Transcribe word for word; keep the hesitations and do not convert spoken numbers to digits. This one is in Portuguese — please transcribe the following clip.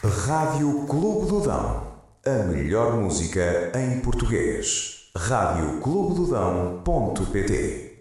Rádio Clube do Dão. A melhor música em português. rádio clube do dão ponto pt